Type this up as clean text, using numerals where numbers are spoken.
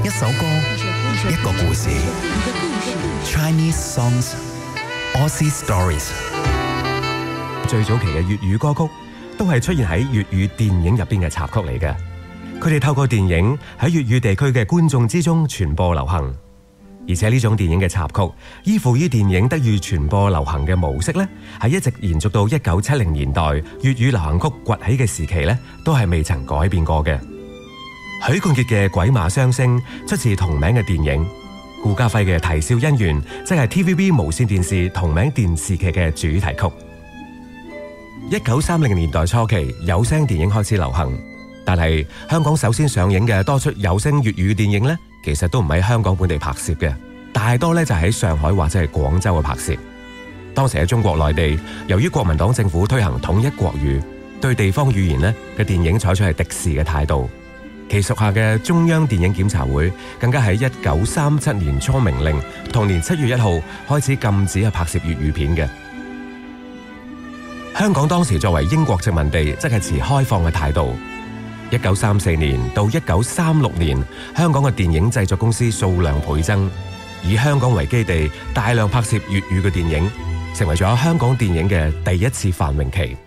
一首歌，一個故事。Chinese songs, Aussie stories。 最早期嘅粵語歌曲都係出現喺粵語電影入邊嘅插曲嚟嘅。佢哋透過電影喺粵語地區嘅觀眾之中傳播流行，而且呢種電影嘅插曲依附於電影得以傳播流行嘅模式呢，係一直延續到1970年代粵語流行曲崛起嘅時期呢，都係未曾改變過嘅。許冠傑嘅《鬼馬雙星》出自同名嘅電影，顧嘉輝嘅《啼笑姻緣》即係 TVB 無線電視同名電視劇嘅主題曲。1930年代初期，有聲電影開始流行，但係香港首先上映嘅多出有聲粵語電影呢，其實都唔喺香港本地拍攝嘅，大多呢就喺上海或者係廣州嘅拍攝。當時喺中國內地，由於國民黨政府推行統一國語，對地方語言呢嘅電影採取係敵視嘅態度。其屬下嘅中央電影檢查會更加喺1937年初明令，同年7月1號開始禁止拍攝粵語片嘅。香港當時作為英國殖民地，即係持開放嘅態度。1934年到1936年，香港嘅電影製作公司數量倍增，以香港為基地，大量拍攝粵語嘅電影，成為咗香港電影嘅第一次繁榮期。